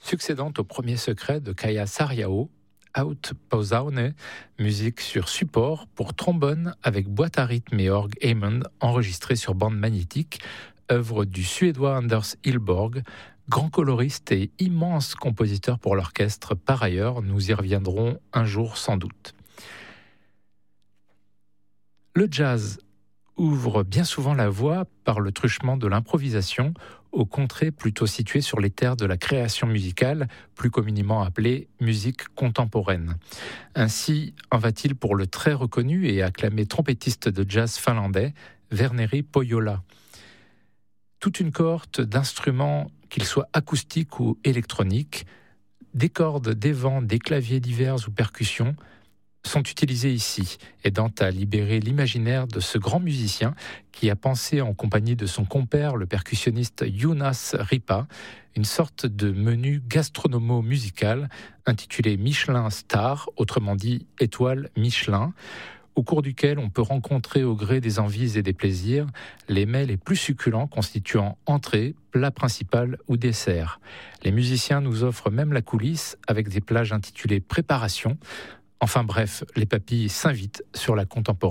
Succédant au premier secret de Kaya Sarrião, Out Pausaune, musique sur support pour trombone avec boîte à rythme et orgue Hammond enregistrée sur bande magnétique, œuvre du Suédois Anders Hillborg, grand coloriste et immense compositeur pour l'orchestre par ailleurs, nous y reviendrons un jour sans doute. Le jazz ouvre bien souvent la voie par le truchement de l'improvisation aux contrées plutôt situées sur les terres de la création musicale, plus communément appelée musique contemporaine. Ainsi en va-t-il pour le très reconnu et acclamé trompettiste de jazz finlandais, Verneri Pohjola. Toute une cohorte d'instruments, qu'ils soient acoustiques ou électroniques, des cordes, des vents, des claviers divers ou percussions, sont utilisés ici, aidant à libérer l'imaginaire de ce grand musicien qui a pensé en compagnie de son compère, le percussionniste Jonas Ripa, une sorte de menu gastronomo-musical intitulé Michelin Star, autrement dit étoile Michelin, au cours duquel on peut rencontrer au gré des envies et des plaisirs les mets les plus succulents constituant entrée, plat principal ou dessert. Les musiciens nous offrent même la coulisse avec des plages intitulées préparation. Enfin bref, les papilles s'invitent sur la contemporaine.